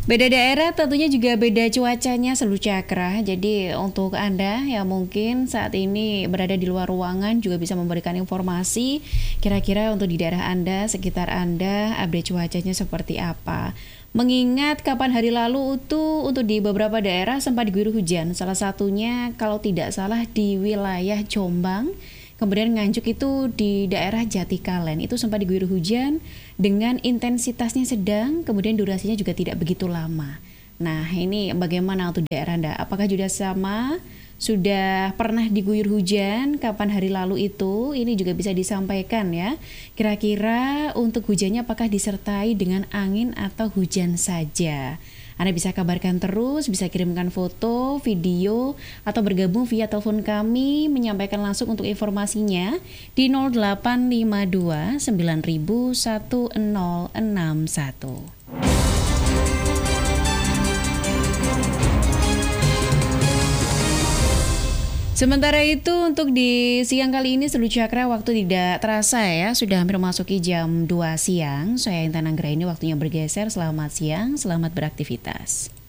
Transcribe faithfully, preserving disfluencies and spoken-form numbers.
Beda daerah tentunya juga beda cuacanya seluruh Cakra. Jadi untuk Anda yang mungkin saat ini berada di luar ruangan juga bisa memberikan informasi kira-kira untuk di daerah Anda, sekitar Anda, update cuacanya seperti apa. Mengingat kapan hari lalu itu untuk di beberapa daerah sempat diguyur hujan. Salah satunya kalau tidak salah di wilayah Jombang. Kemudian Nganjuk itu di daerah Jatikalen itu sempat diguyur hujan dengan intensitasnya sedang, kemudian durasinya juga tidak begitu lama. Nah, ini bagaimana untuk daerah Anda? Apakah juga sama? Sudah pernah diguyur hujan? Kapan hari lalu itu? Ini juga bisa disampaikan ya. Kira-kira untuk hujannya apakah disertai dengan angin atau hujan saja? Anda bisa kabarkan terus, bisa kirimkan foto, video, atau bergabung via telepon kami, menyampaikan langsung untuk informasinya di nol delapan lima dua sembilan nol nol satu nol enam satu. Sementara itu untuk di siang kali ini seluruh Cakra waktu tidak terasa ya, sudah hampir memasuki jam dua siang. Saya Intan Anggra ini waktunya bergeser. Selamat siang, selamat beraktivitas.